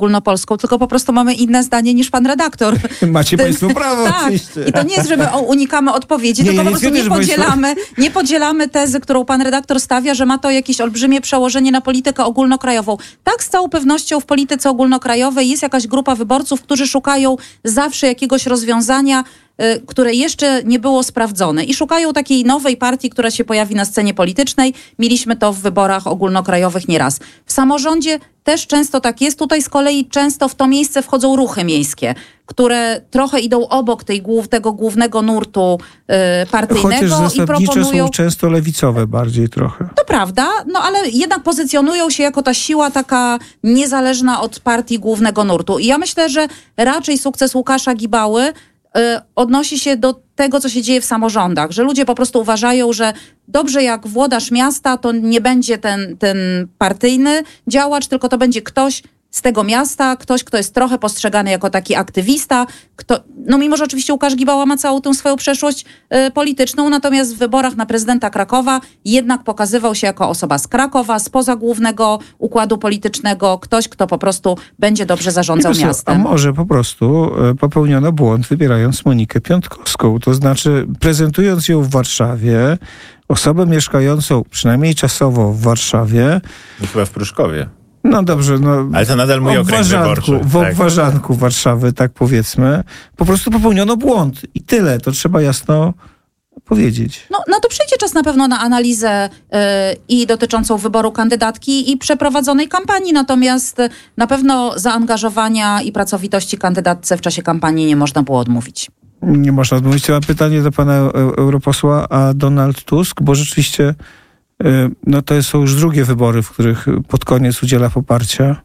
ogólnopolską, tylko po prostu mamy inne zdanie niż pan redaktor. Macie państwo prawo, tak. oczywiście. I to nie jest, że my unikamy odpowiedzi, tylko po prostu nie podzielamy tezy, którą pan redaktor stawia, że ma to jakieś olbrzymie przełożenie na politykę ogólnokrajową. Tak, z całą pewnością w polityce ogólnokrajowej jest jakaś grupa wyborców, którzy szukają zawsze jakiegoś rozwiązania, które jeszcze nie było sprawdzone i szukają takiej nowej partii, która się pojawi na scenie politycznej. Mieliśmy to w wyborach ogólnokrajowych nieraz. W samorządzie też często tak jest. Tutaj z kolei często w to miejsce wchodzą ruchy miejskie, które trochę idą obok tego głównego nurtu partyjnego. Chociaż i proponują... są często lewicowe bardziej trochę. To prawda, no ale jednak pozycjonują się jako ta siła taka niezależna od partii głównego nurtu. I ja myślę, że raczej sukces Łukasza Gibały odnosi się do tego, co się dzieje w samorządach, że ludzie po prostu uważają, że dobrze jak włodarz miasta, to nie będzie ten partyjny działacz, tylko to będzie ktoś z tego miasta, ktoś, kto jest trochę postrzegany jako taki aktywista, mimo że oczywiście Łukasz Gibała ma całą tę swoją przeszłość polityczną, natomiast w wyborach na prezydenta Krakowa jednak pokazywał się jako osoba z Krakowa, spoza głównego układu politycznego, ktoś, kto po prostu będzie dobrze zarządzał miastem. A może po prostu popełniono błąd, wybierając Monikę Piątkowską, to znaczy prezentując ją w Warszawie, osobę mieszkającą przynajmniej czasowo w Warszawie. I chyba w Pruszkowie. No dobrze, ale to nadal mój okręg wyborczy. W obwarzanku Warszawy, tak powiedzmy, po prostu popełniono błąd i tyle, to trzeba jasno powiedzieć. No to przyjdzie czas na pewno na analizę i dotyczącą wyboru kandydatki i przeprowadzonej kampanii, natomiast na pewno zaangażowania i pracowitości kandydatce w czasie kampanii nie można było odmówić. Nie można odmówić. To mam pytanie do pana europosła, a Donald Tusk, bo rzeczywiście to są już drugie wybory, w których pod koniec udziela poparcia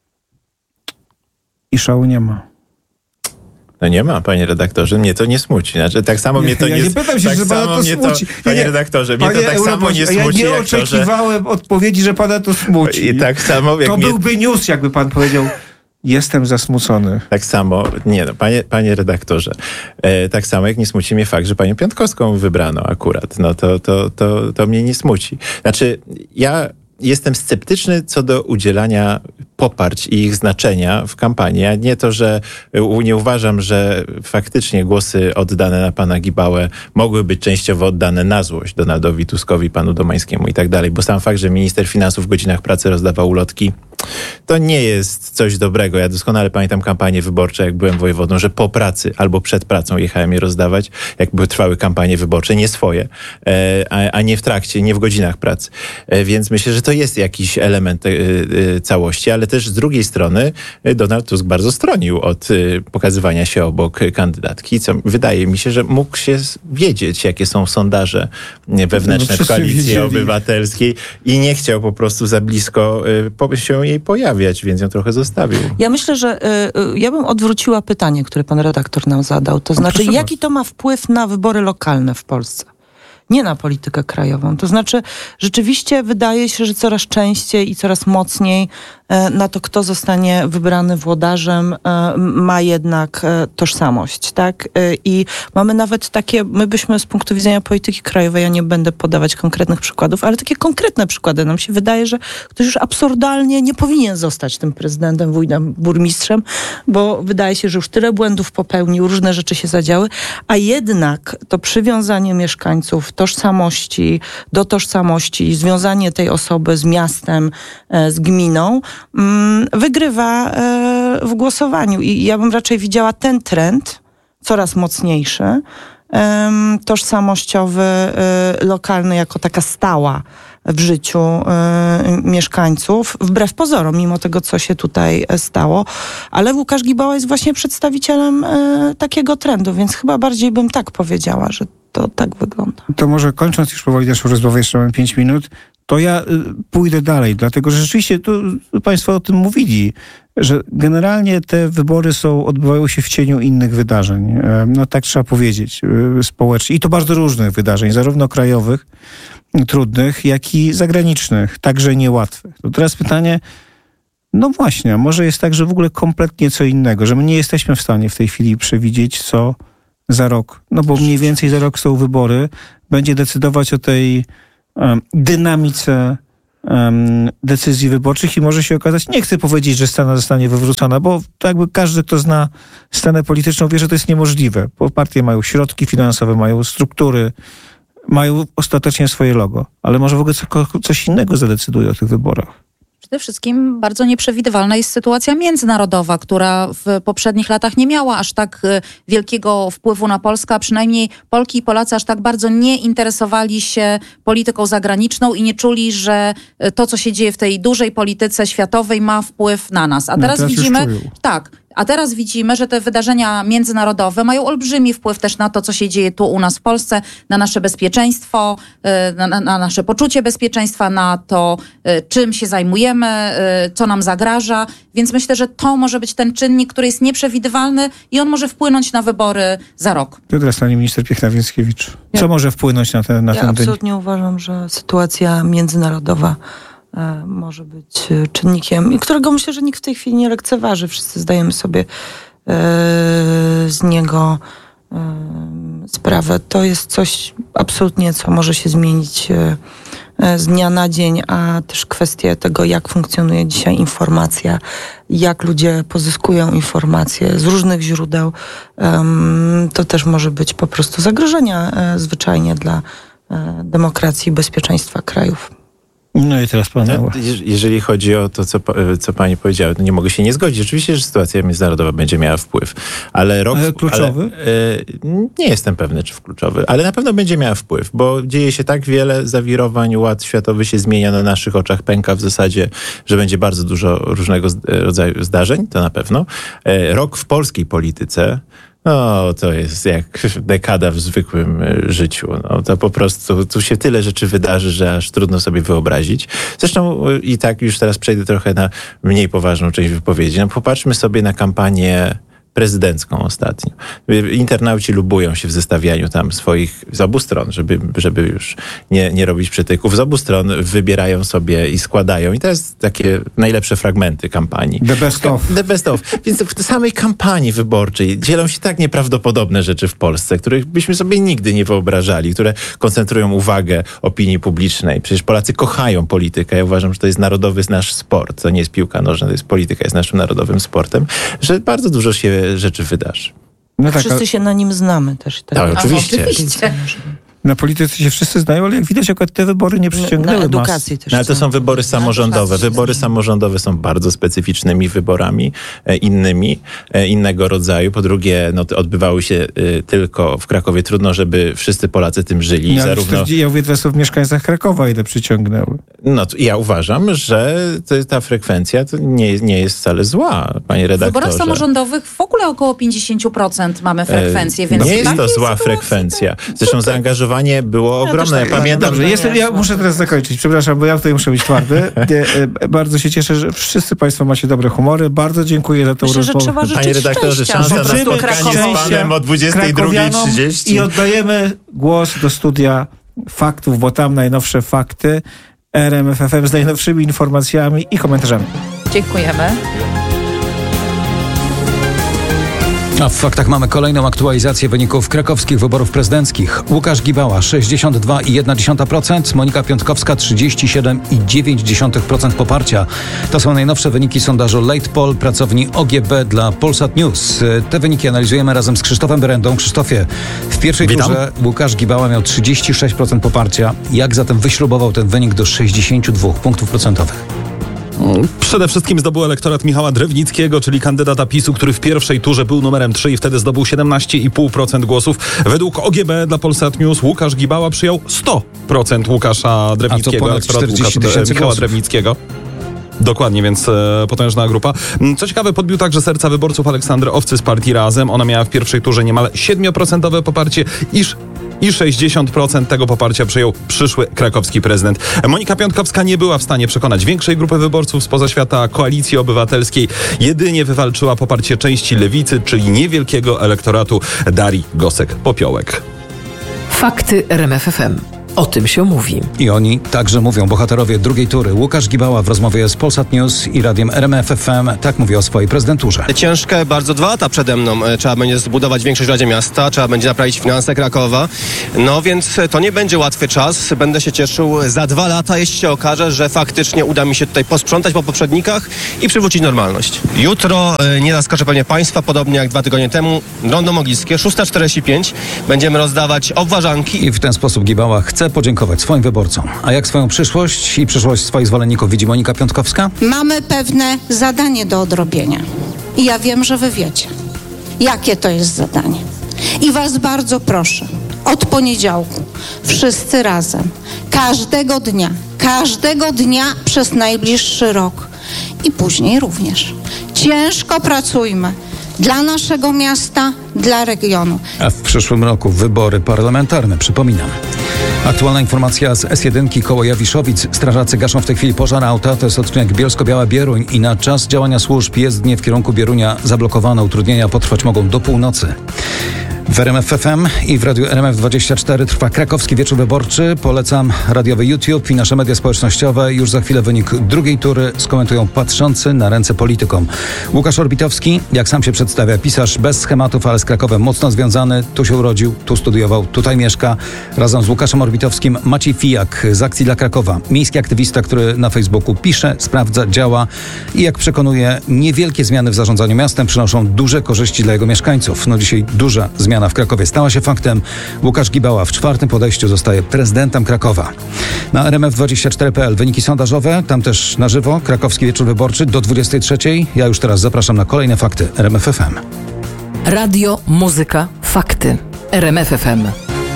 i szału nie ma. No nie ma, panie redaktorze, mnie to nie smuci. Znaczy, tak samo mnie to nie... Ja nie pytam się, tak że pana to smuci. Panie redaktorze, mnie to tak samo nie smuci. Ja nie oczekiwałem odpowiedzi, że pana to smuci. I tak samo jak byłby news, jakby pan powiedział... Jestem zasmucony. Tak samo, panie redaktorze, tak samo jak nie smuci mnie fakt, że panią Piątkowską wybrano akurat. No to mnie nie smuci. Znaczy, ja jestem sceptyczny co do udzielania poparć i ich znaczenia w kampanii. Ja nie uważam, że faktycznie głosy oddane na pana Gibałę mogły być częściowo oddane na złość Donaldowi Tuskowi, panu Domańskiemu i tak dalej, bo sam fakt, że minister finansów w godzinach pracy rozdawał ulotki, to nie jest coś dobrego. Ja doskonale pamiętam kampanie wyborcze, jak byłem wojewodą, że po pracy albo przed pracą jechałem je rozdawać, jak trwały kampanie wyborcze, nie swoje, a nie w trakcie, nie w godzinach pracy. Więc myślę, że to jest jakiś element całości, ale też z drugiej strony Donald Tusk bardzo stronił od pokazywania się obok kandydatki, co wydaje mi się, że mógł się wiedzieć, jakie są sondaże wewnętrzne w Koalicji Obywatelskiej i nie chciał po prostu za blisko się jej pojawiać, więc ją trochę zostawił. Ja myślę, że ja bym odwróciła pytanie, które pan redaktor nam zadał. To znaczy, jaki to ma wpływ na wybory lokalne w Polsce? Nie na politykę krajową. To znaczy, rzeczywiście wydaje się, że coraz częściej i coraz mocniej na to, kto zostanie wybrany włodarzem, ma jednak tożsamość, tak? I mamy nawet takie, my byśmy z punktu widzenia polityki krajowej, ja nie będę podawać konkretnych przykładów, ale takie konkretne przykłady. Nam się wydaje, że ktoś już absurdalnie nie powinien zostać tym prezydentem, wójtem, burmistrzem, bo wydaje się, że już tyle błędów popełnił, różne rzeczy się zadziały, a jednak to przywiązanie mieszkańców do tożsamości, związanie tej osoby z miastem, z gminą, wygrywa w głosowaniu. I ja bym raczej widziała ten trend, coraz mocniejszy, tożsamościowy, lokalny, jako taka stała w życiu mieszkańców, wbrew pozorom, mimo tego, co się tutaj stało. Ale Łukasz Gibała jest właśnie przedstawicielem takiego trendu, więc chyba bardziej bym tak powiedziała, że to tak wygląda. To może kończąc już powoli naszą rozmowę, jeszcze mamy 5 minut, to ja pójdę dalej, dlatego że rzeczywiście tu państwo o tym mówili, że generalnie te wybory odbywają się w cieniu innych wydarzeń. No tak trzeba powiedzieć, społecznie. I to bardzo różnych wydarzeń, zarówno krajowych, trudnych, jak i zagranicznych, także niełatwych. To teraz pytanie, no właśnie, może jest tak, że w ogóle kompletnie co innego, że my nie jesteśmy w stanie w tej chwili przewidzieć, co za rok, no bo mniej więcej za rok są wybory, będzie decydować o tej dynamice decyzji wyborczych i może się okazać, nie chcę powiedzieć, że Stana zostanie wywrócona, bo to jakby każdy, kto zna scenę polityczną, wie, że to jest niemożliwe, bo partie mają środki finansowe, mają struktury, mają ostatecznie swoje logo, ale może w ogóle coś innego zadecyduje o tych wyborach. Przede wszystkim bardzo nieprzewidywalna jest sytuacja międzynarodowa, która w poprzednich latach nie miała aż tak wielkiego wpływu na Polskę, a przynajmniej Polki i Polacy aż tak bardzo nie interesowali się polityką zagraniczną i nie czuli, że to, co się dzieje w tej dużej polityce światowej, ma wpływ na nas. A teraz widzimy, a teraz widzimy, że te wydarzenia międzynarodowe mają olbrzymi wpływ też na to, co się dzieje tu u nas w Polsce, na nasze bezpieczeństwo, na nasze poczucie bezpieczeństwa, na to, czym się zajmujemy, co nam zagraża. Więc myślę, że to może być ten czynnik, który jest nieprzewidywalny i on może wpłynąć na wybory za rok. To teraz pani minister Piechna-Więckiewicz. Co może wpłynąć na ten Ja absolutnie uważam, że sytuacja międzynarodowa może być czynnikiem, którego myślę, że nikt w tej chwili nie lekceważy. Wszyscy zdajemy sobie z niego sprawę. To jest coś absolutnie, co może się zmienić z dnia na dzień, a też kwestie tego, jak funkcjonuje dzisiaj informacja, jak ludzie pozyskują informacje z różnych źródeł, to też może być po prostu zagrożenia zwyczajnie dla demokracji i bezpieczeństwa krajów. No i teraz pan. Jeżeli chodzi o to, co pani powiedziała, to nie mogę się nie zgodzić. Oczywiście, że sytuacja międzynarodowa będzie miała wpływ. Ale kluczowy? Nie jestem pewny, czy kluczowy, ale na pewno będzie miała wpływ, bo dzieje się tak wiele zawirowań, ład światowy się zmienia na naszych oczach, pęka w zasadzie, że będzie bardzo dużo różnego rodzaju zdarzeń, to na pewno. Rok w polskiej polityce, no, to jest jak dekada w zwykłym życiu. No, to po prostu tu się tyle rzeczy wydarzy, że aż trudno sobie wyobrazić. Zresztą i tak już teraz przejdę trochę na mniej poważną część wypowiedzi. No, popatrzmy sobie na kampanię prezydencką ostatnio. Internauci lubują się w zestawianiu tam swoich z obu stron, żeby już nie robić przytyków. Z obu stron wybierają sobie i składają. I to jest takie najlepsze fragmenty kampanii. The best of. The best of. Więc w samej kampanii wyborczej dzielą się tak nieprawdopodobne rzeczy w Polsce, których byśmy sobie nigdy nie wyobrażali, które koncentrują uwagę opinii publicznej. Przecież Polacy kochają politykę. Ja uważam, że to jest narodowy nasz sport. To nie jest piłka nożna, to jest polityka, jest naszym narodowym sportem. Że bardzo dużo się rzeczy wydarzy. No tak, wszyscy się na nim znamy też. Tak, oczywiście. Na polityce się wszyscy znają, ale jak widać, akurat te wybory nie przyciągnęły na edukacji też. No, ale to są wybory samorządowe. Wybory samorządowe są bardzo specyficznymi wyborami, innego rodzaju. Po drugie, no, odbywały się tylko w Krakowie. Trudno, żeby wszyscy Polacy tym żyli. No, ja mówię teraz o mieszkańcach Krakowa, ile przyciągnęły. No, ja uważam, że ta frekwencja to nie jest wcale zła, panie redaktorze. W wyborach samorządowych w ogóle około 50% mamy frekwencję. Więc nie jest to zła frekwencja. Zresztą zaangażowanie było ogromne. Ja pamiętam. Dobrze, ja muszę teraz zakończyć. Przepraszam, bo ja tutaj muszę być twardy. Bardzo się cieszę, że wszyscy państwo macie dobre humory. Bardzo dziękuję za tą rozmowę. Panie redaktorze, szansa na spotkanie z panem o 22:30. I oddajemy głos do studia faktów, bo tam najnowsze fakty. RMF FM z najnowszymi informacjami i komentarzami. Dziękujemy. A w faktach mamy kolejną aktualizację wyników krakowskich wyborów prezydenckich. Łukasz Gibała 62,1%, Monika Piątkowska 37,9% poparcia. To są najnowsze wyniki sondażu Late Poll pracowni OGB dla Polsat News. Te wyniki analizujemy razem z Krzysztofem Berendą. Krzysztofie, w pierwszej turze Łukasz Gibała miał 36% poparcia. Jak zatem wyśrubował ten wynik do 62 punktów procentowych? Przede wszystkim zdobył elektorat Michała Drewnickiego, czyli kandydata PiS-u, który w pierwszej turze był numerem 3 i wtedy zdobył 17,5% głosów. Według OGB dla Polsat News Łukasz Gibała przyjął 100% Łukasza Drewnickiego, elektoratu Michała Drewnickiego. Dokładnie, więc potężna grupa. Co ciekawe, podbił także serca wyborców Aleksandry Owcy z partii Razem. Ona miała w pierwszej turze niemal 7% poparcie, i 60% tego poparcia przyjął przyszły krakowski prezydent. Monika Piątkowska nie była w stanie przekonać większej grupy wyborców spoza świata Koalicji Obywatelskiej. Jedynie wywalczyła poparcie części lewicy, czyli niewielkiego elektoratu Darii Gosek-Popiołek. Fakty RMF FM. O tym się mówi. I oni także mówią, bohaterowie drugiej tury. Łukasz Gibała w rozmowie z Polsat News i radiem RMF FM tak mówi o swojej prezydenturze. Ciężkie bardzo 2 lata przede mną. Trzeba będzie zbudować większość w Radzie Miasta, trzeba będzie naprawić finanse Krakowa. No więc to nie będzie łatwy czas. Będę się cieszył za 2 lata, jeśli się okaże, że faktycznie uda mi się tutaj posprzątać po poprzednikach i przywrócić normalność. Jutro, nie zaskoczę pewnie Państwa, podobnie jak 2 tygodnie temu, Rondo Mogilskie, 6:45. Będziemy rozdawać obwarzanki. I w ten sposób Gibała chce podziękować swoim wyborcom. A jak swoją przyszłość i przyszłość swoich zwolenników widzi Monika Piątkowska? Mamy pewne zadanie do odrobienia. I ja wiem, że wy wiecie, jakie to jest zadanie. I was bardzo proszę, od poniedziałku, wszyscy razem, każdego dnia przez najbliższy rok i później również. Ciężko pracujmy dla naszego miasta, dla regionu. A w przyszłym roku wybory parlamentarne, przypominam. Aktualna informacja z S1 koło Jawiszowic. Strażacy gaszą w tej chwili pożar auta. To jest odcinek Bielsko-Biała-Bieruń i na czas działania służb jezdnie w kierunku Bierunia zablokowano. Utrudnienia potrwać mogą do północy. W RMF FM i w Radiu RMF24 trwa krakowski wieczór wyborczy. Polecam radiowy YouTube i nasze media społecznościowe. Już za chwilę wynik drugiej tury skomentują patrzący na ręce politykom. Łukasz Orbitowski, jak sam się przedstawia, pisarz bez schematów, ale z Krakowem mocno związany. Tu się urodził, tu studiował, tutaj mieszka. Razem z Łukaszem Orbitowskim Maciej Fijak z Akcji dla Krakowa. Miejski aktywista, który na Facebooku pisze, sprawdza, działa i jak przekonuje, niewielkie zmiany w zarządzaniu miastem przynoszą duże korzyści dla jego mieszkańców. No dzisiaj duża zmiana w Krakowie stała się faktem. Łukasz Gibała w 4. podejściu zostaje prezydentem Krakowa. Na RMF24.pl wyniki sondażowe, tam też na żywo, krakowski wieczór wyborczy do 23:00. Ja już teraz zapraszam na kolejne fakty RMF FM. Radio, muzyka, fakty. RMF FM.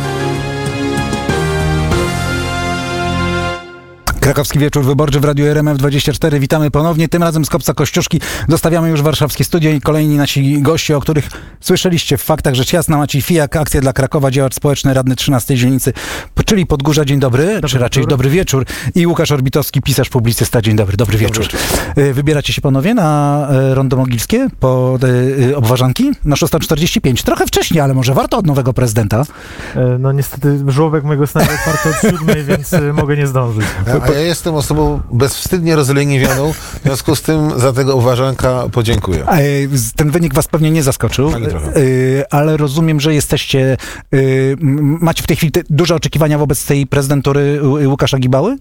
Krakowski wieczór wyborczy w Radiu RMF24. Witamy ponownie, tym razem z Kopca Kościuszki. Zostawiamy już warszawskie studio i kolejni nasi goście, o których słyszeliście w faktach rzecz jasna. Maciej Fijak, Akcja dla Krakowa, działacz społeczny, radny 13 dzielnicy, czyli Podgórza. Dzień dobry, czy raczej dobry wieczór. I Łukasz Orbitowski, pisarz, publicysta. Dzień dobry, dobry wieczór. Wybieracie się panowie na Rondo Mogilskie po obwarzanki na 6:45. Trochę wcześniej, ale może warto od nowego prezydenta. No niestety żłobek mojego snu jest otwarty od 7:00, więc mogę nie zdążyć. A ja jestem osobą bezwstydnie rozleniwioną, w związku z tym za tego uważanka podziękuję. Ten wynik was pewnie nie zaskoczył, ale rozumiem, że jesteście, macie w tej chwili duże oczekiwania wobec tej prezydentury Łukasza Gibały?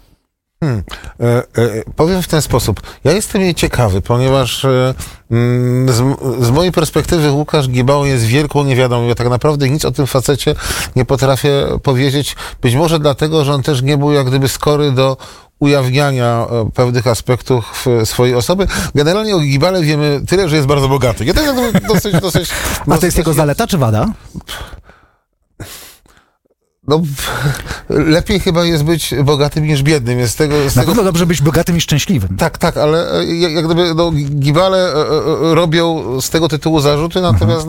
Powiem w ten sposób. Ja jestem jej ciekawy, ponieważ z mojej perspektywy Łukasz Gibała jest wielką niewiadomą. Ja tak naprawdę nic o tym facecie nie potrafię powiedzieć. Być może dlatego, że on też nie był jak gdyby skory do ujawniania pewnych aspektów swojej osoby. Generalnie o Gibale wiemy tyle, że jest bardzo bogaty. Ja tak dosyć... A to jest jego zaleta czy wada? No, lepiej chyba jest być bogatym niż biednym. Jest na pewno dobrze być bogatym i szczęśliwym. Tak, ale jak gdyby Gibale robią z tego tytułu zarzuty, natomiast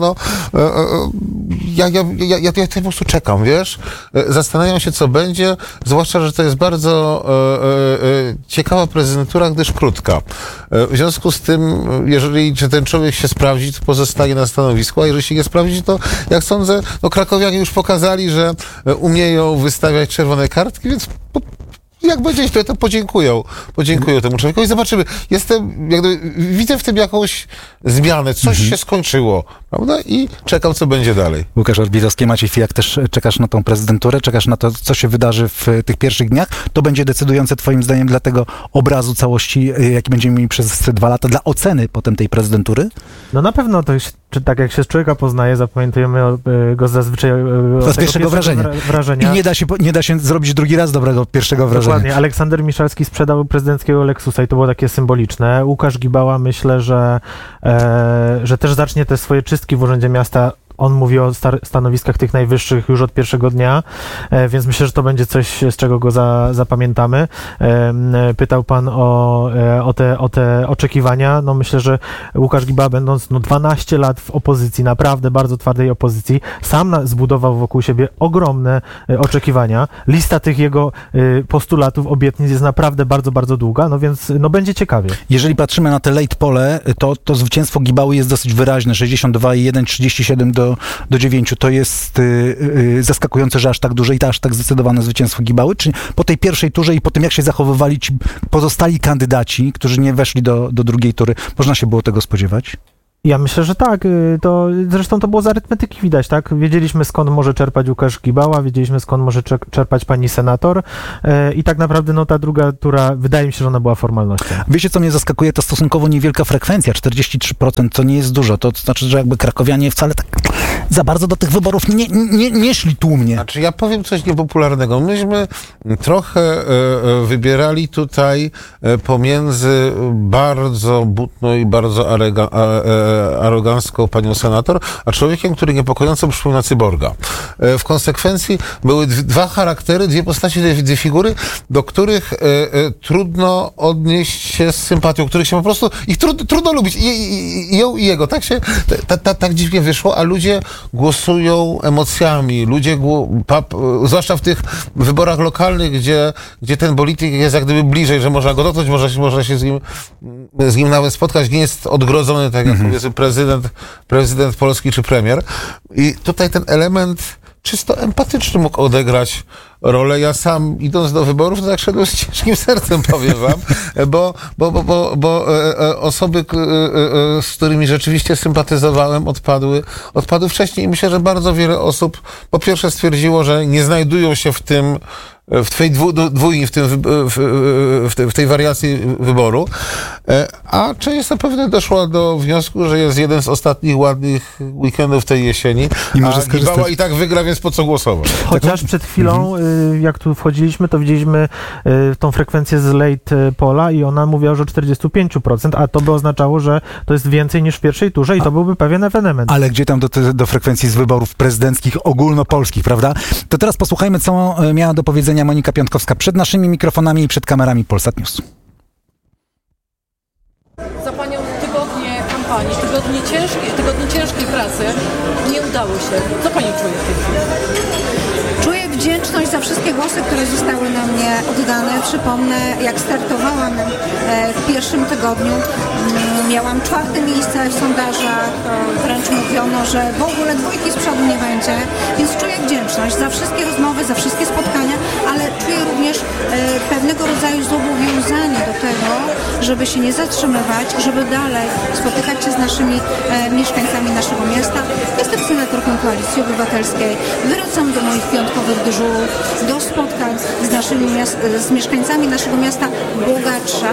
ja po prostu czekam, wiesz? Zastanawiam się, co będzie, zwłaszcza, że to jest bardzo ciekawa prezydentura, gdyż krótka. W związku z tym, jeżeli ten człowiek się sprawdzi, to pozostaje na stanowisku, a jeżeli się nie sprawdzi, to jak sądzę, krakowianie już pokazali, że umieją wystawiać czerwone kartki, więc jak będzie źle, to podziękuję temu człowiekowi. Zobaczymy. Widzę w tym jakąś zmianę. Coś się skończyło, prawda? I czekam, co będzie dalej. Łukasz Orbitowski, Maciej Fijak, też czekasz na tą prezydenturę, czekasz na to, co się wydarzy w tych pierwszych dniach. To będzie decydujące twoim zdaniem dla tego obrazu całości, jaki będziemy mieli przez 2 lata, dla oceny potem tej prezydentury? No na pewno to jest, tak jak się z człowieka poznaje, zapamiętujemy go zazwyczaj od pierwszego wrażenia. I nie da się zrobić drugi raz dobrego pierwszego wrażenia. Dokładnie. Aleksander Miszalski sprzedał prezydenckiego Lexusa i to było takie symboliczne. Łukasz Gibała, myślę, że też zacznie te swoje czystki w Urzędzie Miasta. On mówi o stanowiskach tych najwyższych już od pierwszego dnia, więc myślę, że to będzie coś, z czego go zapamiętamy. Pytał pan o te oczekiwania. No myślę, że Łukasz Gibała, będąc 12 lat w opozycji, naprawdę bardzo twardej opozycji, sam zbudował wokół siebie ogromne oczekiwania. Lista tych jego postulatów, obietnic jest naprawdę bardzo, bardzo długa, no więc będzie ciekawie. Jeżeli patrzymy na te late pole, to zwycięstwo Gibały jest dosyć wyraźne. 62,1, 37 do 9, to jest zaskakujące, że aż tak duże i aż tak zdecydowane zwycięstwo Gibały? Czy po tej pierwszej turze i po tym, jak się zachowywali ci pozostali kandydaci, którzy nie weszli do drugiej tury, można się było tego spodziewać? Ja myślę, że tak. Zresztą to było z arytmetyki widać, tak? Wiedzieliśmy, skąd może czerpać Łukasz Gibała, wiedzieliśmy, skąd może czerpać pani senator i tak naprawdę ta druga tura, wydaje mi się, że ona była formalnością. Wiecie, co mnie zaskakuje? To stosunkowo niewielka frekwencja, 43%, to nie jest dużo. To znaczy, że jakby krakowianie wcale tak za bardzo do tych wyborów nie szli tłumnie. Znaczy, ja powiem coś niepopularnego. Myśmy trochę wybierali tutaj pomiędzy bardzo butną i bardzo arogancką panią senator, a człowiekiem, który niepokojąco przypomina cyborga. W konsekwencji były dwa charaktery, dwie postaci, dwie figury, do których trudno odnieść się z sympatią, których się po prostu, ich trudno lubić. I ją i jego. Tak dziwnie wyszło, a ludzie głosują emocjami. Ludzie, zwłaszcza w tych wyborach lokalnych, gdzie ten polityk jest jak gdyby bliżej, że można go dotknąć, można się z nim nawet spotkać, nie jest odgrodzony, tak jak powiedzmy prezydent Polski czy premier. I tutaj ten element czysto empatyczny mógł odegrać rolę. Ja sam, idąc do wyborów, to tak szedłem z ciężkim sercem, powiem wam, bo osoby, z którymi rzeczywiście sympatyzowałem, odpadły wcześniej i myślę, że bardzo wiele osób po pierwsze stwierdziło, że nie znajdują się w tej dwójni, w tej wariacji wyboru, a część zapewne doszła do wniosku, że jest jeden z ostatnich ładnych weekendów tej jesieni, a Gibała i tak wygra, więc po co głosować? Chociaż przed chwilą, jak tu wchodziliśmy, to widzieliśmy tą frekwencję z late pola i ona mówiła już o 45%, a to by oznaczało, że to jest więcej niż w pierwszej turze i to byłby pewien ewenement. Ale gdzie tam do frekwencji z wyborów prezydenckich ogólnopolskich, prawda? To teraz posłuchajmy, co miała do powiedzenia Monika Piątkowska przed naszymi mikrofonami i przed kamerami Polsat News. Za panią tygodnie kampanii, tygodnie ciężkiej pracy nie udało się. Co pani czuje w tej chwili? Czuję wdzięczność za wszystkie głosy, które zostały na mnie oddane. Przypomnę, jak startowałam w pierwszym tygodniu, miałam 4. miejsce w sondażach, wręcz mówiono, że w ogóle dwójki z przodu nie będzie, więc czuję wdzięczność za wszystkie rozmowy, za wszystkie spotkania, ale czuję również pewnego rodzaju zobowiązanie do tego, żeby się nie zatrzymywać, żeby dalej spotykać się z naszymi mieszkańcami naszego miasta. Jestem senatorką Koalicji Obywatelskiej, wracam do moich piątkowych dyżurów, do spotkań z mieszkańcami naszego miasta bogatsza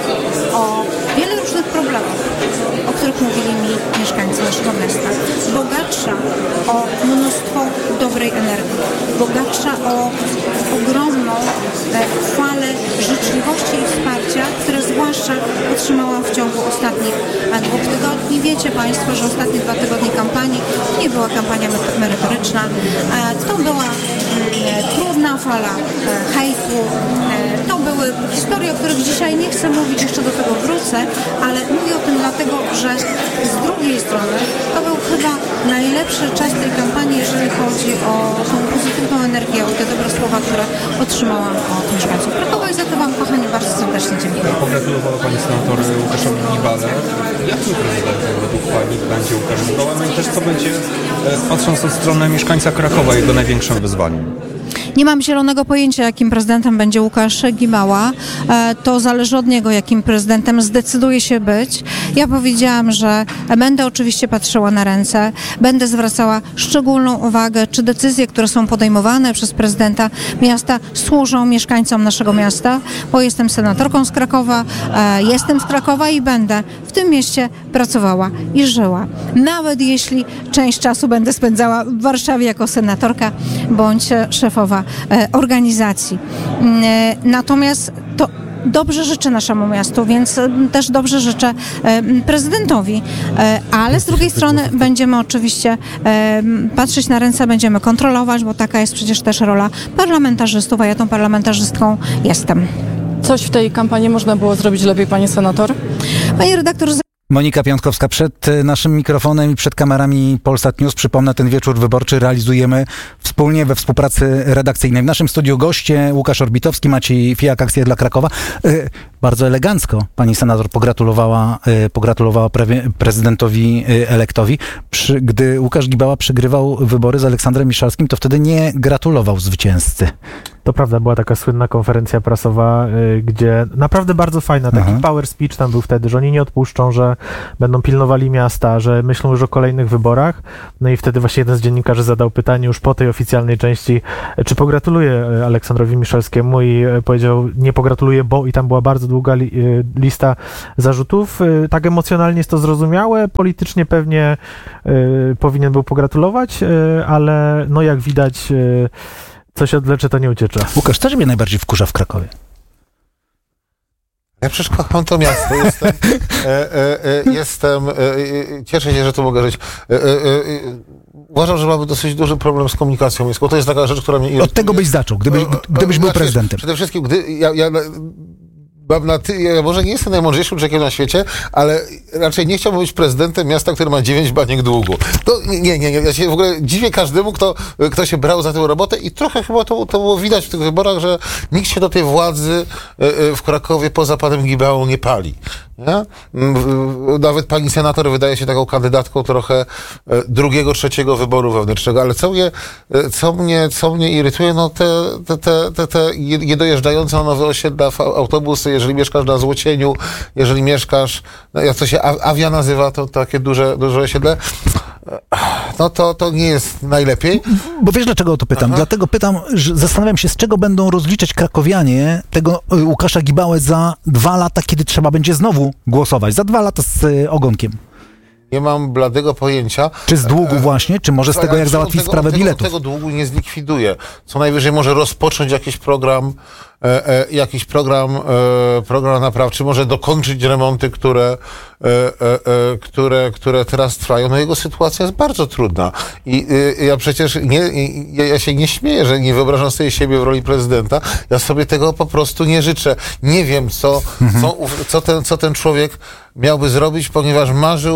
o wiele różnych problemów, o których mówili mi mieszkańcy naszego miasta. Bogatsza o mnóstwo dobrej energii, bogatsza o ogromną falę życzliwości i wsparcia, które zwłaszcza otrzymałam w ciągu ostatnich 2 tygodni. Wiecie Państwo, że ostatnie 2 tygodnie kampanii nie była kampania merytoryczna. To była trudna fala hejtu. To były historie, o których dzisiaj nie chcę mówić, jeszcze do tego wrócę, ale mówię o tym dlatego, że z drugiej strony to był chyba najlepszy czas tej kampanii, jeżeli chodzi o tą pozytywną energię, o te dobre słowa, które otrzymałam od mieszkańców Krakowa i za to wam, kochani, bardzo serdecznie dziękuję. Pogratulowała pani senator Łukaszowi Gibale. Jakim prezydentem według pani będzie Łukasz Gibała? No i też co będzie, patrząc od strony mieszkańca Krakowa, jego największym wyzwaniem? Nie mam zielonego pojęcia, jakim prezydentem będzie Łukasz Gibała. To zależy od niego, jakim prezydentem zdecyduje się być. Ja powiedziałam, że będę oczywiście patrzyła na ręce, będę zwracała szczególną uwagę, czy decyzje, które są podejmowane przez prezydenta miasta, służą mieszkańcom naszego miasta, bo jestem senatorką z Krakowa, jestem z Krakowa i będę w tym mieście pracowała i żyła. Nawet jeśli część czasu będę spędzała w Warszawie jako senatorka bądź szefowa organizacji. Natomiast to dobrze życzę naszemu miastu, więc też dobrze życzę prezydentowi, ale z drugiej strony będziemy oczywiście patrzeć na ręce, będziemy kontrolować, bo taka jest przecież też rola parlamentarzystów, a ja tą parlamentarzystką jestem. Coś w tej kampanii można było zrobić lepiej, pani senator? Pani redaktor... Monika Piątkowska przed naszym mikrofonem i przed kamerami Polsat News. Przypomnę, ten wieczór wyborczy realizujemy wspólnie we współpracy redakcyjnej. W naszym studiu goście Łukasz Orbitowski, Maciej Fijak, Akcja dla Krakowa. bardzo elegancko pani senator pogratulowała prezydentowi elektowi. Gdy Łukasz Gibała przegrywał wybory z Aleksandrem Miszalskim, to wtedy nie gratulował zwycięzcy. To prawda, była taka słynna konferencja prasowa, gdzie naprawdę bardzo fajna, taki power speech tam był wtedy, że oni nie odpuszczą, że będą pilnowali miasta, że myślą już o kolejnych wyborach. No i wtedy właśnie jeden z dziennikarzy zadał pytanie już po tej oficjalnej części, czy pogratuluje Aleksandrowi Miszalskiemu, i powiedział, nie pogratuluje, bo, i tam była bardzo długa lista zarzutów. Tak emocjonalnie jest to zrozumiałe, politycznie pewnie powinien był pogratulować, ale no jak widać, co się odwlecze, to nie uciecza. Łukasz, co ciebie najbardziej wkurza w Krakowie? Ja przecież kocham to miasto. Cieszę się, że tu mogę żyć. Uważam, że mamy dosyć duży problem z komunikacją miejską. To jest taka rzecz, która mnie irytuje. Od tego byś zaczął, gdybyś był prezydentem. Przede wszystkim, ja może nie jestem najmądrzejszym człowiekiem na świecie, ale raczej nie chciałbym być prezydentem miasta, które ma 9 baniek długu. Ja się w ogóle dziwię każdemu, kto się brał za tę robotę, i trochę chyba to było widać w tych wyborach, że nikt się do tej władzy w Krakowie poza panem Gibałą nie pali. Nie? Nawet pani senator wydaje się taką kandydatką trochę drugiego, trzeciego wyboru wewnętrznego, ale co mnie irytuje, no te niedojeżdżające na nowe osiedla autobusy, jeżeli mieszkasz na Złocieniu, jeżeli mieszkasz, jak to się Awia nazywa, to takie duże osiedle, no to nie jest najlepiej. Bo wiesz, dlaczego o to pytam? Dlatego pytam, że zastanawiam się, z czego będą rozliczać krakowianie tego Łukasza Gibałę za 2 lata, kiedy trzeba będzie znowu głosować. Za 2 lata z ogonkiem. Nie mam bladego pojęcia. Czy z długu właśnie, czy może z tego, jak załatwić sprawę biletów? Tego długu nie zlikwiduje. Co najwyżej może rozpocząć jakiś program naprawczy, może dokończyć remonty, które teraz trwają. No jego sytuacja jest bardzo trudna. I ja przecież ja się nie śmieję, że nie wyobrażam sobie siebie w roli prezydenta. Ja sobie tego po prostu nie życzę. Nie wiem, co ten człowiek miałby zrobić, ponieważ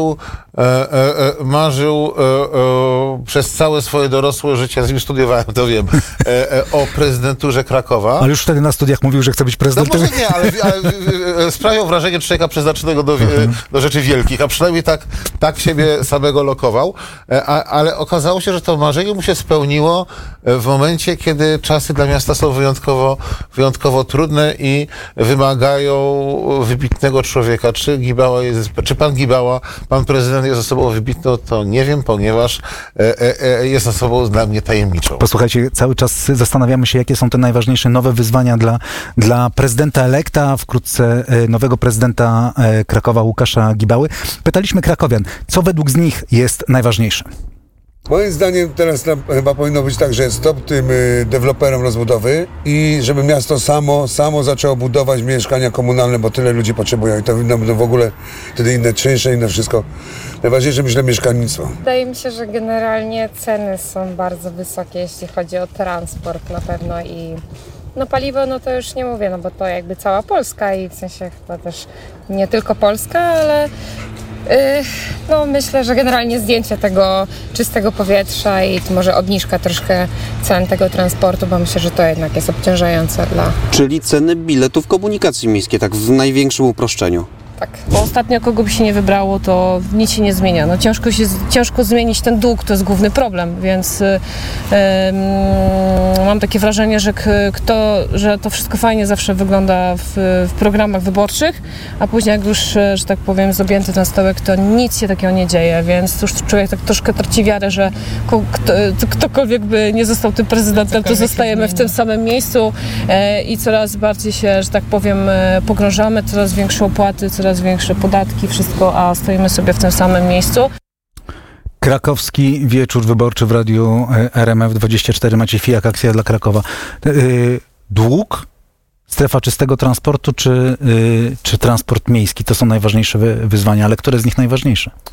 marzył przez całe swoje dorosłe życie, z nim studiowałem, to wiem, o prezydenturze Krakowa. Ale już wtedy na studiach mówił, że chce być prezydentem. No może nie, ale sprawiał wrażenie człowieka przeznaczonego do rzeczy wielkich, a przynajmniej tak siebie samego lokował. Ale okazało się, że to marzenie mu się spełniło w momencie, kiedy czasy dla miasta są wyjątkowo trudne i wymagają wybitnego człowieka. Czy pan Gibała, pan prezydent jest osobą wybitną, to nie wiem, ponieważ jest osobą dla mnie tajemniczą. Posłuchajcie, cały czas zastanawiamy się, jakie są te najważniejsze nowe wyzwania dla prezydenta elekta, wkrótce nowego prezydenta Krakowa, Łukasza Gibały. Pytaliśmy krakowian, co według nich jest najważniejsze? Moim zdaniem teraz chyba powinno być tak, że stop tym deweloperom rozbudowy i żeby miasto samo zaczęło budować mieszkania komunalne, bo tyle ludzi potrzebują i to będą w ogóle wtedy inne czynsze, inne wszystko. Najważniejsze, myślę, mieszkalnictwo. Wydaje mi się, że generalnie ceny są bardzo wysokie, jeśli chodzi o transport na pewno i paliwo, no to już nie mówię, bo to jakby cała Polska i w sensie chyba też nie tylko Polska, ale myślę, że generalnie zdjęcie tego czystego powietrza i może obniżka troszkę cen tego transportu, bo myślę, że to jednak jest obciążające dla... Czyli ceny biletów komunikacji miejskiej, tak w największym uproszczeniu. Tak. Bo ostatnio kogo by się nie wybrało, to nic się nie zmienia. Ciężko zmienić ten dług, to jest główny problem, więc mam takie wrażenie, że to wszystko fajnie zawsze wygląda w programach wyborczych, a później jak już, że tak powiem, jest objęty ten stołek, to nic się takiego nie dzieje, więc już człowiek tak troszkę traci wiarę, że ktokolwiek by nie został tym prezydentem, to zostajemy w tym samym miejscu i coraz bardziej się, że tak powiem, pogrążamy, coraz większe opłaty, coraz większe podatki, wszystko, a stoimy sobie w tym samym miejscu. Krakowski wieczór wyborczy w radiu RMF24. Maciej Fijak, akcja dla Krakowa. Dług, strefa czystego transportu czy transport miejski? To są najważniejsze wyzwania, ale które z nich najważniejsze?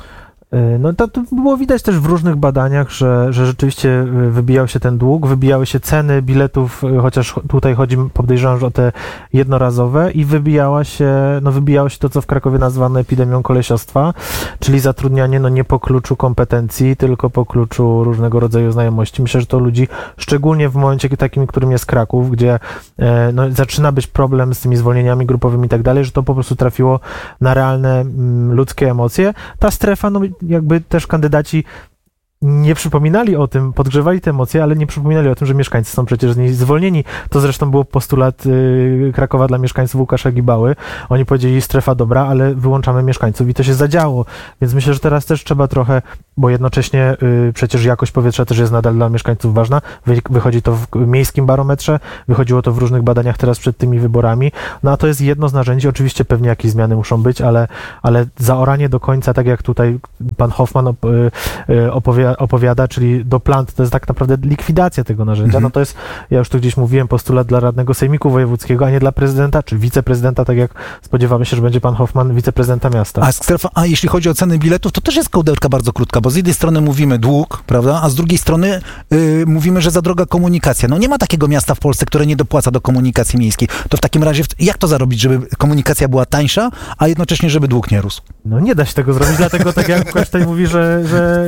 No to było widać też w różnych badaniach, że rzeczywiście wybijał się ten dług, wybijały się ceny biletów, chociaż tutaj chodzi, podejrzewam, że o te jednorazowe i wybijało się to, co w Krakowie nazwane epidemią kolesiostwa, czyli zatrudnianie nie po kluczu kompetencji, tylko po kluczu różnego rodzaju znajomości. Myślę, że to ludzi, szczególnie w momencie takim, którym jest Kraków, gdzie zaczyna być problem z tymi zwolnieniami grupowymi i tak dalej, że to po prostu trafiło na realne ludzkie emocje. Ta strefa, jakby też kandydaci nie przypominali o tym, podgrzewali te emocje, ale nie przypominali o tym, że mieszkańcy są przecież z niej zwolnieni. To zresztą był postulat Krakowa dla mieszkańców Łukasza Gibały. Oni powiedzieli, strefa dobra, ale wyłączamy mieszkańców i to się zadziało. Więc myślę, że teraz też trzeba trochę, bo jednocześnie przecież jakość powietrza też jest nadal dla mieszkańców ważna. Wychodzi to w miejskim barometrze, wychodziło to w różnych badaniach teraz przed tymi wyborami. No a to jest jedno z narzędzi. Oczywiście pewnie jakieś zmiany muszą być, ale zaoranie do końca, tak jak tutaj pan Hoffman opowiada, czyli do plant, to jest tak naprawdę likwidacja tego narzędzia. No to jest, ja już tu gdzieś mówiłem, postulat dla radnego sejmiku wojewódzkiego, a nie dla prezydenta, czy wiceprezydenta, tak jak spodziewamy się, że będzie pan Hoffman wiceprezydenta miasta. A jeśli chodzi o ceny biletów, to też jest kołderka bardzo krótka, bo z jednej strony mówimy dług, prawda, a z drugiej strony mówimy, że za droga komunikacja. No nie ma takiego miasta w Polsce, które nie dopłaca do komunikacji miejskiej. To w takim razie jak to zarobić, żeby komunikacja była tańsza, a jednocześnie, żeby dług nie rósł? No nie da się tego zrobić, dlatego tak jak Łukasz tutaj mówi, że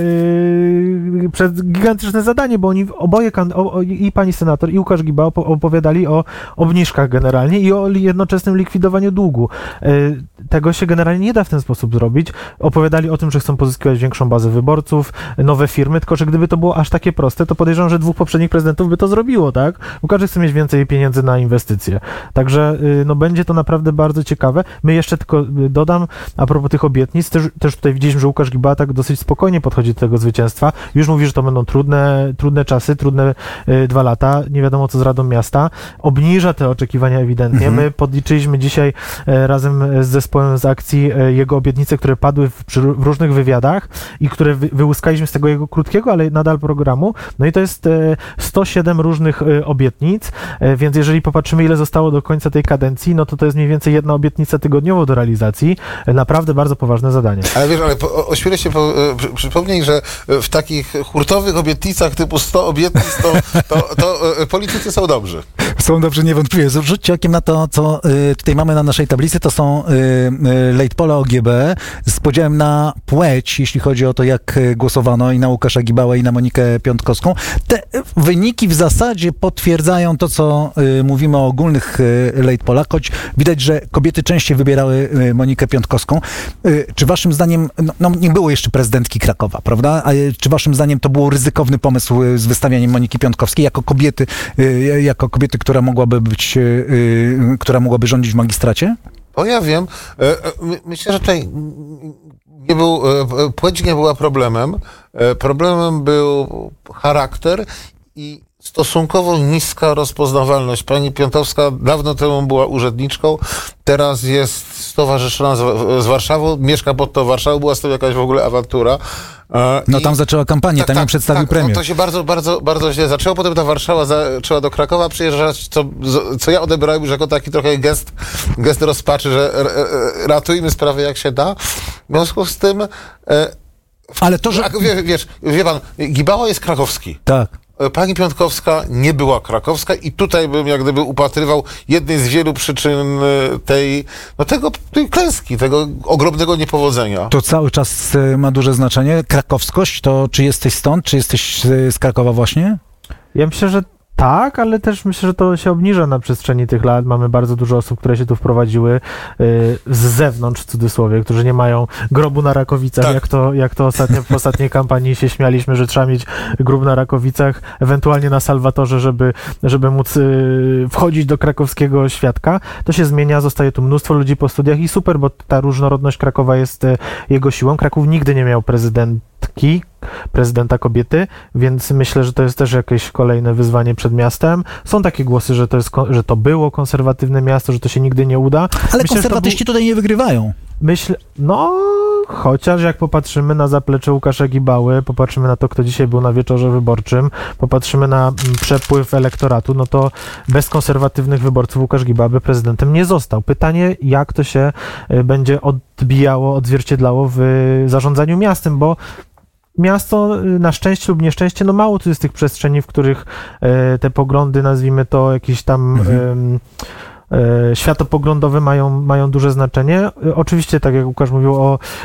przed gigantyczne zadanie, bo oni oboje, i pani senator, i Łukasz Giba opowiadali o obniżkach generalnie i o jednoczesnym likwidowaniu długu. Tego się generalnie nie da w ten sposób zrobić. Opowiadali o tym, że chcą pozyskiwać większą bazę wyborców, nowe firmy, tylko że gdyby to było aż takie proste, to podejrzewam, że 2 poprzednich prezydentów by to zrobiło, tak? Bo każdy chce mieć więcej pieniędzy na inwestycje. Także będzie to naprawdę bardzo ciekawe. My jeszcze tylko dodam, a propos tych obietnic, też tutaj widzieliśmy, że Łukasz Giba tak dosyć spokojnie podchodzi do tego zwycięstwa. Już mówi, że to będą trudne czasy, trudne 2 lata, nie wiadomo co z Radą Miasta. Obniża te oczekiwania ewidentnie. My podliczyliśmy dzisiaj razem z zespołem z akcji jego obietnice, które padły w różnych wywiadach i które wyłuskaliśmy z tego jego krótkiego, ale nadal programu. No i to jest 107 różnych obietnic, więc jeżeli popatrzymy, ile zostało do końca tej kadencji, no to jest mniej więcej 1 obietnica tygodniowo do realizacji. Naprawdę bardzo poważne zadanie. Ale wiesz, ośmielę się przypomnieć, że w takich hurtowych obietnicach typu 100 obietnic, to politycy są dobrzy. Są dobrzy, niewątpliwie. Rzućcie okiem na to, co tutaj mamy na naszej tablicy. To są late pola OGB z podziałem na płeć, jeśli chodzi o to, jak głosowano i na Łukasza Gibałę, i na Monikę Piątkowską. Te wyniki w zasadzie potwierdzają to, co mówimy o ogólnych late polach, choć widać, że kobiety częściej wybierały Monikę Piątkowską. Czy waszym zdaniem, nie było jeszcze prezydentki Krakowa, prawda? A czy waszym zdaniem to był ryzykowny pomysł z wystawianiem Moniki Piątkowskiej jako kobiety, która mogłaby rządzić w magistracie? O, ja wiem. Myślę, że tutaj płeć nie była problemem. Problemem był charakter i stosunkowo niska rozpoznawalność. Pani Piątkowska dawno temu była urzędniczką, teraz jest stowarzyszona z Warszawą, mieszka pod tą Warszawą, była z tym jakaś w ogóle awantura. Tam zaczęła kampanię, tam ją przedstawił premier. To się bardzo, bardzo, bardzo źle zaczęło, potem ta Warszawa zaczęła do Krakowa przyjeżdżać, co ja odebrałem już jako taki trochę gest rozpaczy, że ratujmy sprawę jak się da. W związku z tym... Ale to, że... Wie pan, Gibała jest krakowski. Tak. Pani Piątkowska nie była krakowska i tutaj bym jak gdyby upatrywał jednej z wielu przyczyn tej klęski, tego ogromnego niepowodzenia. To cały czas ma duże znaczenie. Krakowskość, to czy jesteś stąd, czy jesteś z Krakowa właśnie? Ja myślę, że tak, ale też myślę, że to się obniża na przestrzeni tych lat. Mamy bardzo dużo osób, które się tu wprowadziły z zewnątrz, w cudzysłowie, którzy nie mają grobu na Rakowicach, tak. jak to w ostatniej kampanii się śmialiśmy, że trzeba mieć grób na Rakowicach, ewentualnie na Salwatorze, żeby móc wchodzić do krakowskiego świadka. To się zmienia, zostaje tu mnóstwo ludzi po studiach i super, bo ta różnorodność Krakowa jest jego siłą. Kraków nigdy nie miał prezydenta kobiety, więc myślę, że to jest też jakieś kolejne wyzwanie przed miastem. Są takie głosy, że to było konserwatywne miasto, że to się nigdy nie uda. Ale konserwatyści tutaj nie wygrywają. Chociaż jak popatrzymy na zaplecze Łukasza Gibały, popatrzymy na to, kto dzisiaj był na wieczorze wyborczym, popatrzymy na przepływ elektoratu, no to bez konserwatywnych wyborców Łukasz Gibała by prezydentem nie został. Pytanie, jak to się będzie odbijało, odzwierciedlało w zarządzaniu miastem, bo miasto na szczęście lub nieszczęście, no mało tu jest tych przestrzeni, w których te poglądy, nazwijmy to jakieś tam światopoglądowe mają duże znaczenie. Oczywiście, tak jak Łukasz mówił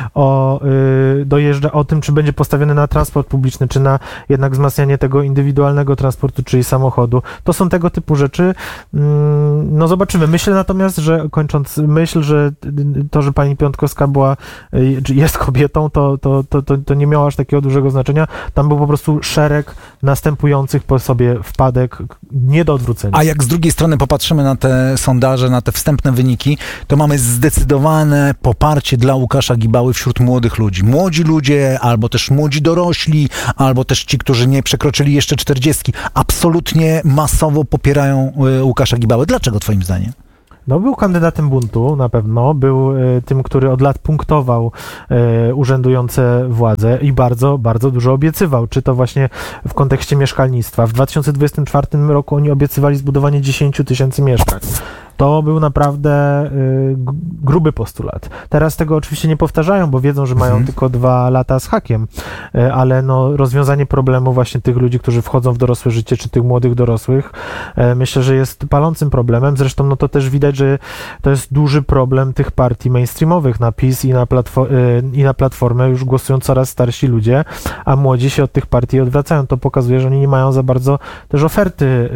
dojeżdża o tym, czy będzie postawiony na transport publiczny, czy na jednak wzmacnianie tego indywidualnego transportu, czyli samochodu. To są tego typu rzeczy. No zobaczymy. Myślę natomiast, że kończąc myśl, że to, że pani Piontkowska jest kobietą, to nie miało aż takiego dużego znaczenia. Tam był po prostu szereg następujących po sobie wpadek nie do odwrócenia. A jak z drugiej strony popatrzymy na te sondaże, na te wstępne wyniki, to mamy zdecydowane poparcie dla Łukasza Gibały wśród młodych ludzi. Młodzi ludzie, albo też młodzi dorośli, albo też ci, którzy nie przekroczyli jeszcze 40, absolutnie masowo popierają Łukasza Gibałę. Dlaczego twoim zdaniem? No, był kandydatem buntu na pewno, był tym, który od lat punktował urzędujące władze i bardzo, bardzo dużo obiecywał, czy to właśnie w kontekście mieszkalnictwa. W 2024 roku oni obiecywali zbudowanie 10 000 mieszkań. To był naprawdę gruby postulat. Teraz tego oczywiście nie powtarzają, bo wiedzą, że mają tylko 2 lata z hakiem, ale no, rozwiązanie problemu właśnie tych ludzi, którzy wchodzą w dorosłe życie, czy tych młodych dorosłych, myślę, że jest palącym problemem. Zresztą no, to też widać, że to jest duży problem tych partii mainstreamowych. Na PiS i na Platformę już głosują coraz starsi ludzie, a młodzi się od tych partii odwracają. To pokazuje, że oni nie mają za bardzo też oferty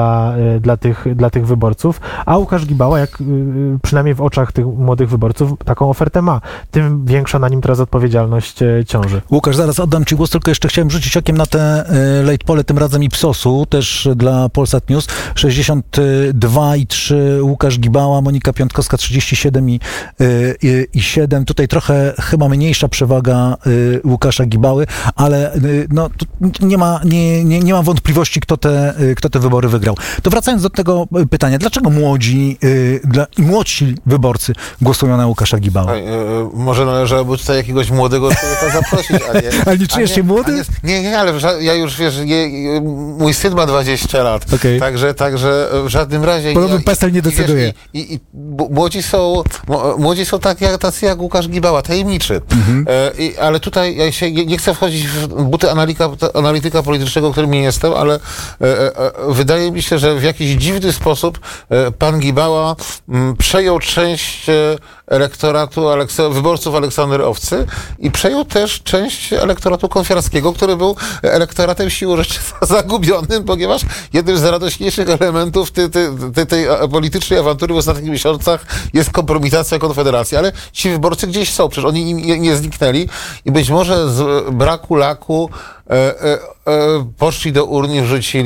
dla tych wyborców, a Łukasz Gibała, jak przynajmniej w oczach tych młodych wyborców, taką ofertę ma. Tym większa na nim teraz odpowiedzialność ciąży. Łukasz, zaraz oddam ci głos, tylko jeszcze chciałem rzucić okiem na te late pole, tym razem Ipsosu, też dla Polsat News. 62,3 Łukasz Gibała, Monika Piątkowska 37,7. Tutaj trochę chyba mniejsza przewaga Łukasza Gibały, ale no, nie ma wątpliwości, kto te wybory wygrał. To wracając do tego pytania, dlaczego młodsi wyborcy głosują na Łukasza Gibałę? Może należałoby tutaj jakiegoś młodego człowieka zaprosić, a nie... Ale nie czujesz się młody? Nie, ale ja już, wiesz, mój syn ma 20 lat, okay. Także w żadnym razie... Podobno PESEL nie decyduje. I młodzi są tacy jak Łukasz Gibała, tajemniczy. Ale tutaj ja się nie chcę wchodzić w buty analityka politycznego, którym nie jestem, ale wydaje mi się, że w jakiś dziwny sposób pan Gibała przejął część elektoratu wyborców Aleksander Owcy i przejął też część elektoratu konfiarskiego, który był elektoratem siłą rzeczy zagubionym, ponieważ jednym z radośniejszych elementów tej politycznej awantury w ostatnich miesiącach jest kompromitacja Konfederacji, ale ci wyborcy gdzieś są, przecież oni nie zniknęli i być może z braku laku poszli do urny,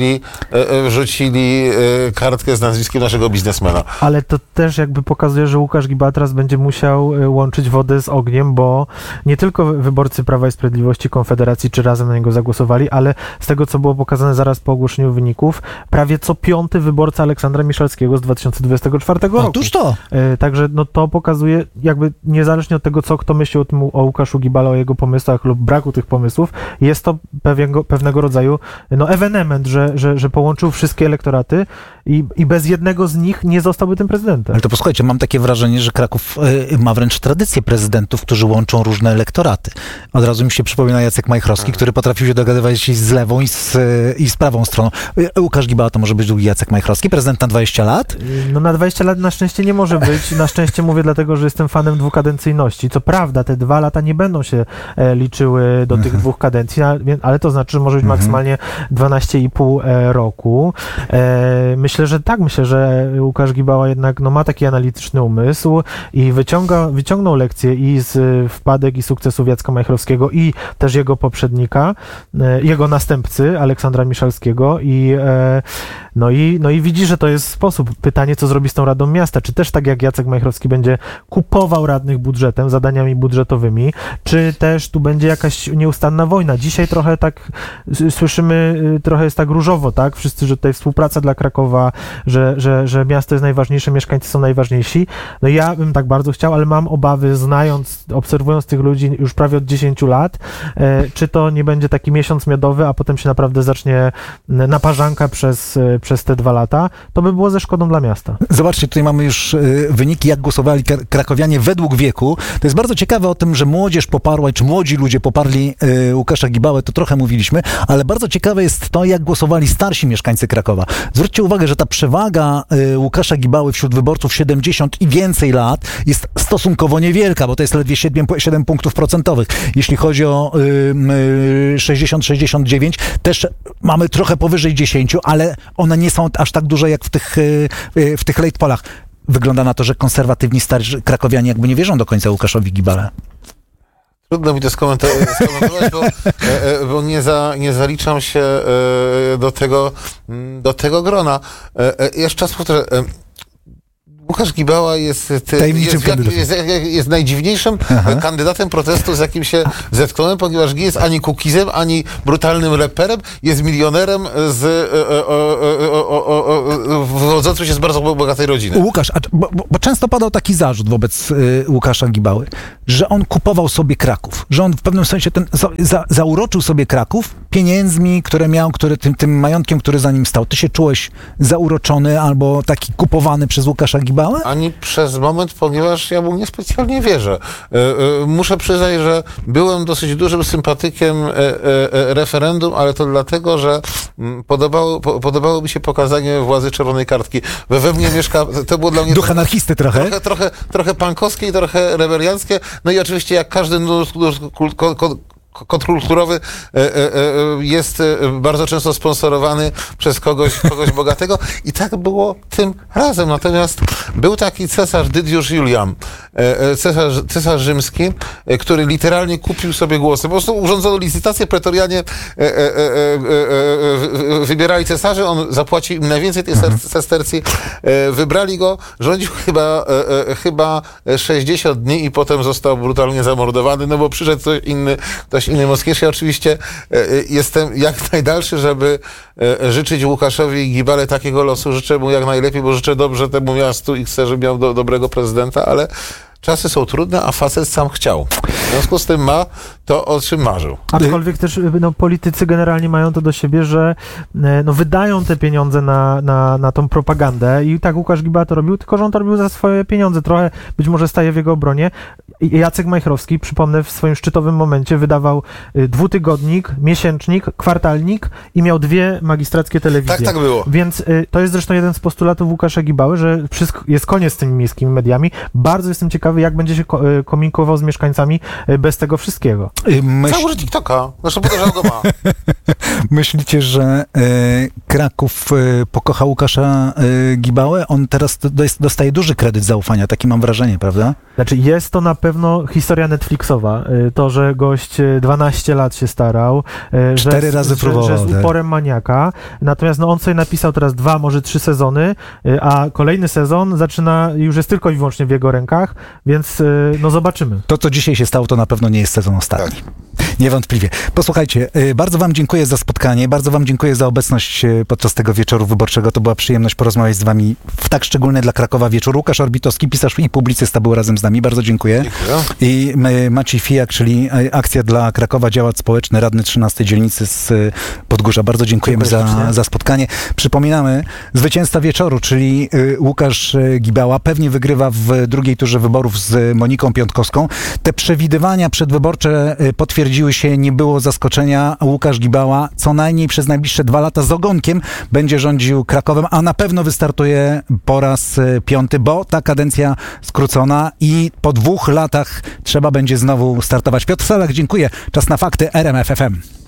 wrzucili kartkę z nazwiskiem naszego biznesmena. Ale to też jakby pokazuje, że Łukasz Gibała teraz będzie musiał łączyć wodę z ogniem, bo nie tylko wyborcy Prawa i Sprawiedliwości, Konfederacji czy Razem na niego zagłosowali, ale z tego, co było pokazane zaraz po ogłoszeniu wyników, prawie co 5. wyborca Aleksandra Miszalskiego z 2024 roku. Otóż to! Także no, to pokazuje, jakby niezależnie od tego, co kto myśli o Łukaszu Gibale, o jego pomysłach lub braku tych pomysłów, jest to pewnego rodzaju ewenement, że połączył wszystkie elektoraty i bez jednego z nich nie zostałby tym prezydentem. Ale to posłuchajcie, mam takie wrażenie, że Kraków ma wręcz tradycję prezydentów, którzy łączą różne elektoraty. Od razu mi się przypomina Jacek Majchrowski, który potrafił się dogadywać z lewą i z prawą stroną. Łukasz Gibała to może być drugi Jacek Majchrowski, prezydent na 20 lat? No na 20 lat na szczęście nie może być. Na szczęście mówię dlatego, że jestem fanem dwukadencyjności. Co prawda te 2 lata nie będą się liczyły do tych 2 kadencji, ale to znaczy, że może być maksymalnie 12,5 roku. Myślę, że Łukasz Gibała jednak ma taki analityczny umysł i wyciągnął lekcje i z wpadek i sukcesów Jacka Majchrowskiego i też jego poprzednika, jego następcy Aleksandra Miszalskiego i widzi, że to jest sposób. Pytanie, co zrobi z tą Radą Miasta? Czy też tak jak Jacek Majchrowski będzie kupował radnych budżetem, zadaniami budżetowymi, czy też tu będzie jakaś nieustanna wojna? Dzisiaj trochę tak słyszymy, trochę jest tak różowo, tak? Wszyscy, że tutaj współpraca dla Krakowa, że miasto jest najważniejsze, mieszkańcy są najważniejsi. No ja bym tak bardzo bardzo chciał, ale mam obawy, obserwując tych ludzi już prawie od 10 lat, czy to nie będzie taki miesiąc miodowy, a potem się naprawdę zacznie naparzanka przez te 2 lata. To by było ze szkodą dla miasta. Zobaczcie, tutaj mamy już wyniki, jak głosowali krakowianie według wieku. To jest bardzo ciekawe o tym, że młodzież poparła, czy młodzi ludzie poparli Łukasza Gibałę, to trochę mówiliśmy, ale bardzo ciekawe jest to, jak głosowali starsi mieszkańcy Krakowa. Zwróćcie uwagę, że ta przewaga Łukasza Gibały wśród wyborców 70 i więcej lat jest stosunkowo niewielka, bo to jest ledwie 7 punktów procentowych. Jeśli chodzi o 60-69, też mamy trochę powyżej 10, ale one nie są aż tak duże jak w tych late polach. Wygląda na to, że konserwatywni starzy krakowianie jakby nie wierzą do końca Łukaszowi Gibale. Trudno mi to skomentować, bo nie zaliczam się do tego grona. Jeszcze raz powtórzę. Łukasz Gibała jest najdziwniejszym kandydatem protestu, z jakim się zetknąłem, ponieważ nie jest ani kukizem, ani brutalnym reperem, jest milionerem wywodzącym się z bardzo bogatej rodziny. Łukasz, bo często padał taki zarzut wobec Łukasza Gibały, że on kupował sobie Kraków, że on w pewnym sensie zauroczył sobie Kraków pieniędzmi, które miał, tym majątkiem, który za nim stał. Ty się czułeś zauroczony albo taki kupowany przez Łukasza Gibałę? Ani przez moment, ponieważ ja mu niespecjalnie wierzę. Muszę przyznać, że byłem dosyć dużym sympatykiem referendum, ale to dlatego, że podobało mi się pokazanie władzy czerwonej kartki. We mnie mieszka, to było dla mnie... Duch anarchisty trochę? Trochę pankowskie i trochę rebelianckie. No i oczywiście jak każdy kontrkulturowy jest bardzo często sponsorowany przez kogoś bogatego i tak było tym razem. Natomiast był taki cesarz Dydiusz Julian, cesarz rzymski, który literalnie kupił sobie głosy. Po prostu urządzono licytację, pretorianie wybierali cesarzy, on zapłacił im najwięcej tej sestercji, wybrali go, rządził chyba 60 dni i potem został brutalnie zamordowany, no bo przyszedł ktoś inny mocniejszy. Oczywiście jestem jak najdalszy, żeby życzyć Łukaszowi Gibale takiego losu. Życzę mu jak najlepiej, bo życzę dobrze temu miastu i chcę, żeby miał dobrego prezydenta, ale czasy są trudne, a facet sam chciał. W związku z tym ma to, o czym marzył. Aczkolwiek też politycy generalnie mają to do siebie, że wydają te pieniądze na tą propagandę i tak Łukasz Gibała to robił, tylko że on to robił za swoje pieniądze. Trochę być może staje w jego obronie. Jacek Majchrowski, przypomnę, w swoim szczytowym momencie wydawał 2-tygodnik, miesięcznik, kwartalnik i miał 2 magistrackie telewizje. Tak było. Więc to jest zresztą jeden z postulatów Łukasza Gibały, że jest koniec z tymi miejskimi mediami. Bardzo jestem ciekawy, jak będzie się komunikował z mieszkańcami bez tego wszystkiego. Założy TikToka. Zresztą podejrzewam go ma. Myślicie, że Kraków pokocha Łukasza Gibałę? On teraz dostaje duży kredyt zaufania, takie mam wrażenie, prawda? Znaczy jest to na pewno historia Netflixowa. To, że gość 12 lat się starał, 4 razy próbował, że z uporem maniaka. Natomiast on sobie napisał teraz 2, może 3 sezony, a kolejny sezon już jest tylko i wyłącznie w jego rękach, więc zobaczymy. To, co dzisiaj się stało, to na pewno nie jest sezon ostatni. Tak. Niewątpliwie. Posłuchajcie, bardzo wam dziękuję za spotkanie, bardzo wam dziękuję za obecność podczas tego wieczoru wyborczego. To była przyjemność porozmawiać z wami w tak szczególny dla Krakowa wieczór. Łukasz Orbitowski, pisarz i publicysta, był razem z nami. Bardzo dziękuję. I Maciej Fijak, czyli Akcja dla Krakowa, działacz społeczny, radny 13 dzielnicy z Podgórza. Bardzo dziękujemy za spotkanie. Przypominamy, zwycięzca wieczoru, czyli Łukasz Gibała, pewnie wygrywa w drugiej turze wyborów z Moniką Piątkowską. Te przewidywania przedwyborcze potwierdziły się, nie było zaskoczenia. Łukasz Gibała co najmniej przez najbliższe 2 lata z ogonkiem będzie rządził Krakowem, a na pewno wystartuje po raz 5, bo ta kadencja skrócona i po 2 latach trzeba będzie znowu startować. Piotr Salak, dziękuję. Czas na fakty RMF FM.